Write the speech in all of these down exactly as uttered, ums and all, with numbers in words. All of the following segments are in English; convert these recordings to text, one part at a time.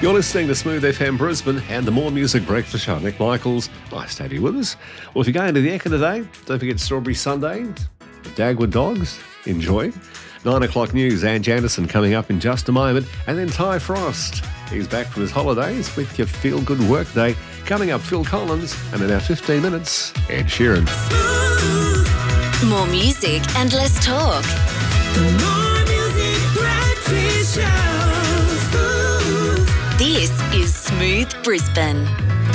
You're listening to Smooth F M Brisbane and the More Music Breakfast Show. Nick Michaels, nice to have you with us. Well, if you're going to the Ekka today, don't forget Strawberry Sunday, Dagwood Dogs, enjoy. Nine o'clock news, Ange Anderson coming up in just a moment. And then Ty Frost, he's back from his holidays with your Feel Good Work Day. Coming up, Phil Collins, and in our fifteen minutes, Ed Sheeran. More music and less talk. More music breakfast show. This is Smooth Brisbane.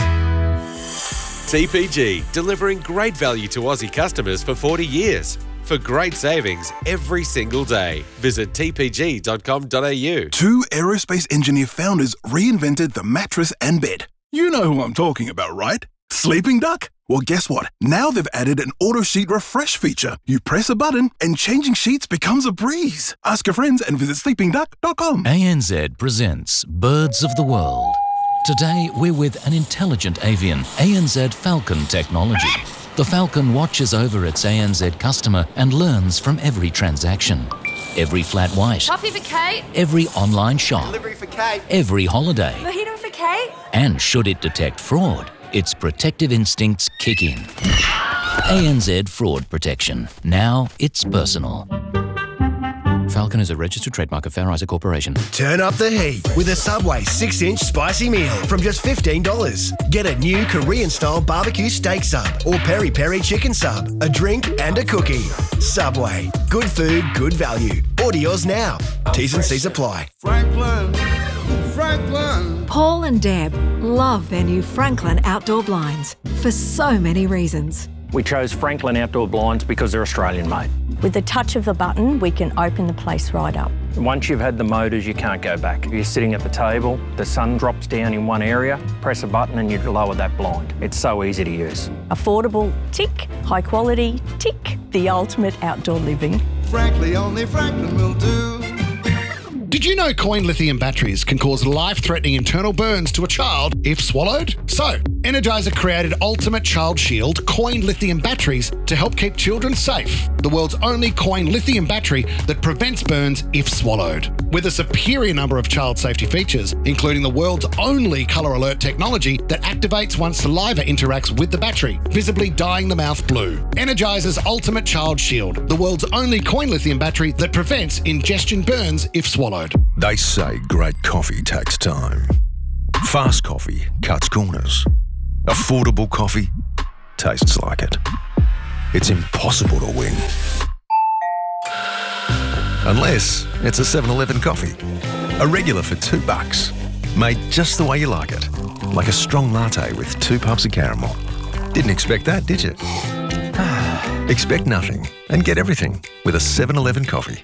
T P G, delivering great value to Aussie customers for forty years. For great savings every single day. Visit t p g dot com dot a u. Two aerospace engineer founders reinvented the mattress and bed. You know who I'm talking about, right? Sleeping Duck? Well, guess what? Now they've added an auto sheet refresh feature. You press a button and changing sheets becomes a breeze. Ask your friends and visit sleeping duck dot com. A N Z presents Birds of the World. Today, we're with an intelligent avian, A N Z Falcon technology. The Falcon watches over its A N Z customer and learns from every transaction. Every flat white. Coffee for Kate. Every online shop. Delivery for Kate. Every holiday. Mojito for Kate. And should it detect fraud, its protective instincts kick in. A N Z Fraud Protection. Now it's personal. Falcon is a registered trademark of Fair Isaac Corporation. Turn up the heat with a Subway six inch spicy meal from just fifteen dollars. Get a new Korean-style barbecue steak sub or peri-peri chicken sub, a drink and a cookie. Subway. Good food, good value. Order yours now. T's and C's apply. Franklin, Franklin. Paul and Deb love their new Franklin outdoor blinds for so many reasons. We chose Franklin outdoor blinds because they're Australian made. With the touch of the button, we can open the place right up. Once you've had the motors, you can't go back. You're sitting at the table, the sun drops down in one area, press a button and you lower that blind. It's so easy to use. Affordable, tick. High quality, tick. The ultimate outdoor living. Frankly, only Franklin will do. Did you know coin lithium batteries can cause life-threatening internal burns to a child if swallowed? So, Energizer created Ultimate Child Shield coin lithium batteries to help keep children safe. The world's only coin lithium battery that prevents burns if swallowed. With a superior number of child safety features, including the world's only colour alert technology that activates once saliva interacts with the battery, visibly dyeing the mouth blue. Energizer's Ultimate Child Shield, the world's only coin lithium battery that prevents ingestion burns if swallowed. They say great coffee takes time. Fast coffee cuts corners. Affordable coffee tastes like it. It's impossible to win. Unless it's a seven eleven coffee. A regular for two bucks. Made just the way you like it. Like a strong latte with two puffs of caramel. Didn't expect that, did you? Expect nothing and get everything with a seven eleven coffee.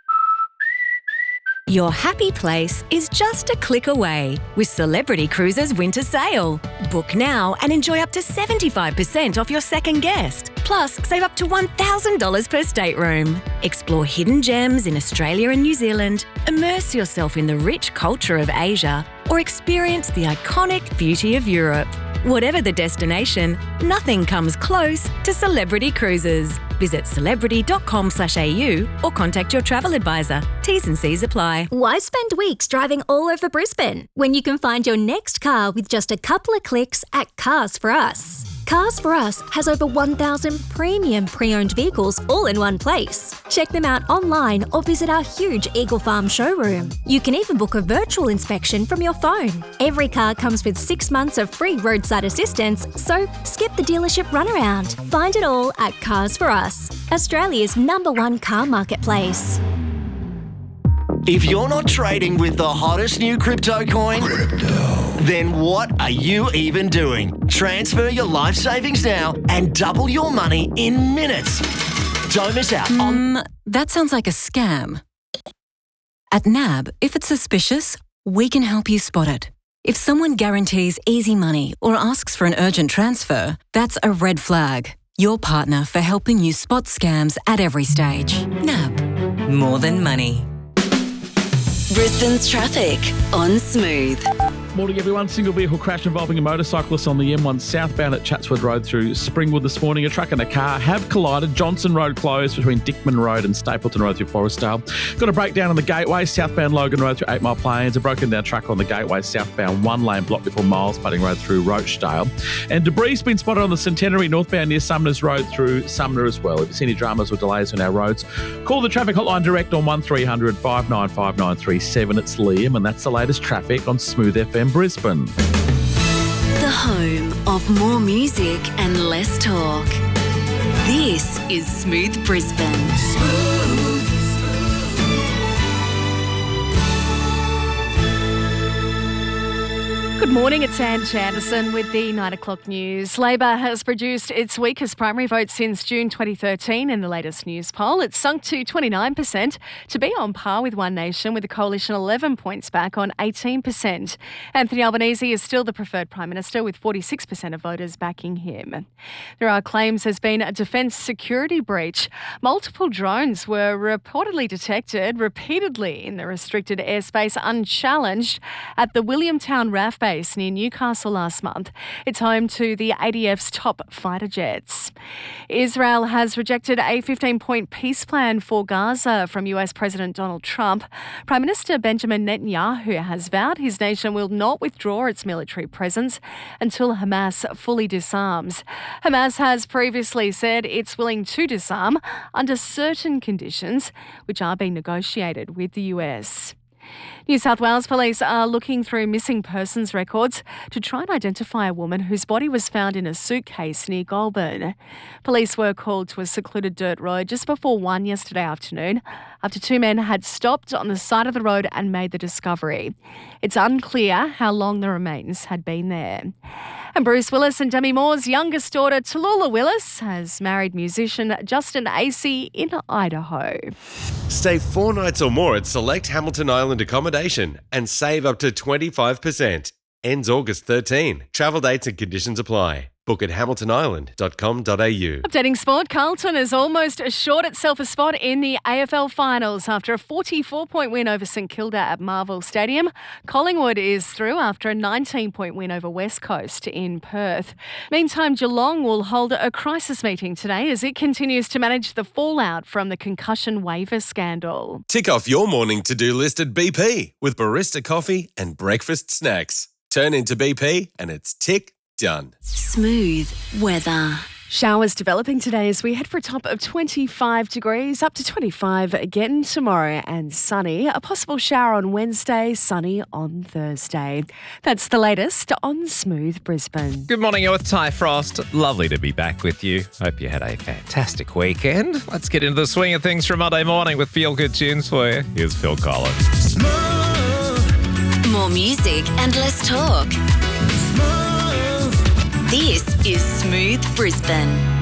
Your happy place is just a click away with Celebrity Cruises Winter Sale. Book now and enjoy up to seventy-five percent off your second guest. Plus, save up to one thousand dollars per stateroom. Explore hidden gems in Australia and New Zealand, immerse yourself in the rich culture of Asia, or experience the iconic beauty of Europe. Whatever the destination, nothing comes close to Celebrity Cruises. Visit celebrity dot com slash a u or contact your travel advisor. T's and C's apply. Why spend weeks driving all over Brisbane when you can find your next car with just a couple of clicks at Cars for Us? Cars for Us has over one thousand premium pre-owned vehicles all in one place. Check them out online or visit our huge Eagle Farm showroom. You can even book a virtual inspection from your phone. Every car comes with six months of free roadside assistance, so skip the dealership runaround. Find it all at Cars for Us, Australia's number one car marketplace. If you're not trading with the hottest new crypto coin, crypto. Then what are you even doing? Transfer your life savings now and double your money in minutes. Don't miss out on... Um, that sounds like a scam. At N A B, if it's suspicious, we can help you spot it. If someone guarantees easy money or asks for an urgent transfer, that's a red flag. Your partner for helping you spot scams at every stage. N A B. More than money. Brisbane's traffic on Smooth. Morning, everyone. Single vehicle crash involving a motorcyclist on the M one southbound at Chatswood Road through Springwood this morning. A truck and a car have collided. Johnson Road closed between Dickman Road and Stapleton Road through Forestdale. Got a breakdown on the Gateway, southbound Logan Road through Eight Mile Plains. A broken down truck on the Gateway, southbound one lane block before Miles Pudding Road through Rochdale. And debris has been spotted on the Centenary northbound near Sumners Road through Sumner as well. If you see any dramas or delays on our roads, call the traffic hotline direct on one three hundred five nine five nine three seven. It's Liam, and that's the latest traffic on Smooth F M Brisbane. The home of more music and less talk. This is Smooth Brisbane. Smooth. Good morning, it's Ange Anderson with the nine o'clock news. Labor has produced its weakest primary vote since June twenty thirteen in the latest news poll. It's sunk to twenty-nine percent to be on par with One Nation, with the coalition eleven points back on eighteen percent. Anthony Albanese is still the preferred Prime Minister, with forty-six percent of voters backing him. There are claims there's been a defence security breach. Multiple drones were reportedly detected repeatedly in the restricted airspace unchallenged at the Williamtown R A F base near Newcastle last month. It's home to the A D F's top fighter jets. Israel has rejected a fifteen-point peace plan for Gaza from U S President Donald Trump. Prime Minister Benjamin Netanyahu has vowed his nation will not withdraw its military presence until Hamas fully disarms. Hamas has previously said it's willing to disarm under certain conditions, which are being negotiated with the U S. New South Wales police are looking through missing persons records to try and identify a woman whose body was found in a suitcase near Goulburn. Police were called to a secluded dirt road just before one yesterday afternoon after two men had stopped on the side of the road and made the discovery. It's unclear how long the remains had been there. And Bruce Willis and Demi Moore's youngest daughter, Tallulah Willis, has married musician Justin Acey in Idaho. Stay four nights or more at select Hamilton Island accommodation and save up to twenty-five percent. Ends August thirteenth. Travel dates and conditions apply. Book at hamilton island dot com dot a u. Updating sport, Carlton has almost assured itself a spot in the A F L finals after a forty-four point win over St Kilda at Marvel Stadium. Collingwood is through after a nineteen point win over West Coast in Perth. Meantime, Geelong will hold a crisis meeting today as it continues to manage the fallout from the concussion waiver scandal. Tick off your morning to-do list at B P with barista coffee and breakfast snacks. Turn into B P and it's tick done. Smooth weather. Showers developing today as we head for a top of twenty-five degrees, up to twenty-five again tomorrow, and sunny. A possible shower on Wednesday, sunny on Thursday. That's the latest on Smooth Brisbane. Good morning, you're with Ty Frost. Lovely to be back with you. Hope you had a fantastic weekend. Let's get into the swing of things for Monday morning with Feel Good Tunes for you. Here's Phil Collins. More music and less talk. This is Smooth Brisbane.